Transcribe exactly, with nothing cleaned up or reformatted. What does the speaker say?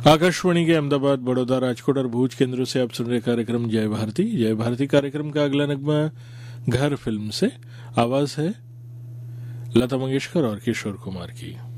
आकाशवाणी के अहमदाबाद, बड़ौदा, राजकोट और भूज केंद्रों से आप सुन रहे कार्यक्रम जय भारती। जय भारती कार्यक्रम का अगला नगमा घर फिल्म से, आवाज है लता मंगेशकर और किशोर कुमार की।